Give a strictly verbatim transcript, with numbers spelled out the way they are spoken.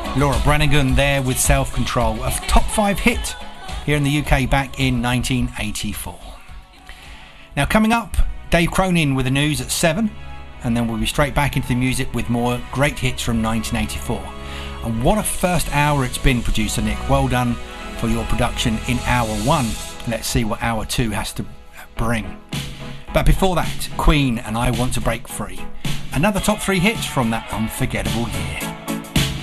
Laura Branigan there with Self Control, a top five hit here in the U K back in nineteen eighty-four. Now coming up, Dave Cronin with the news at seven, and then we'll be straight back into the music with more great hits from nineteen eighty-four. And what a first hour it's been, producer Nick. Well done for your production in hour one. Let's see what hour two has to bring. But before that, Queen and I Want to Break Free. Another top three hits from that unforgettable year.